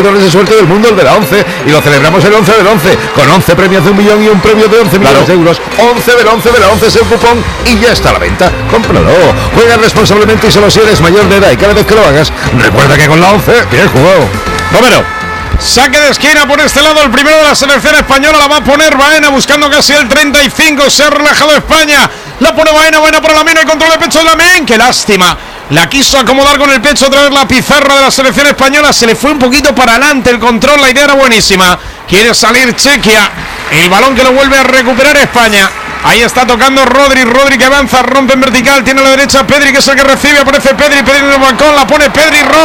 competidores de suerte del mundo, el de la 11, y lo celebramos el 11 del 11, con 11 premios de 1 millón y un premio de 11 millones de euros. 11 del 11 de la 11 es el cupón y ya está a la venta. Cómpralo. Juega responsablemente y solo si eres mayor de edad, y cada vez que lo hagas, recuerda que con la 11, bien jugado. Romero. Saque de esquina por este lado, el primero de la selección española, la va a poner Baena buscando casi el 35, se ha relajado España, la pone Baena para la mina y control de pecho de Lamine, qué lástima, la quiso acomodar con el pecho otra vez la pizarra de la selección española, se le fue un poquito para adelante el control, la idea era buenísima, quiere salir Chequia, el balón que lo vuelve a recuperar España. Ahí está tocando Rodri que avanza, rompe en vertical, tiene a la derecha Pedri que es el que recibe, aparece Pedri en el balcón, la pone Pedri, Rodri.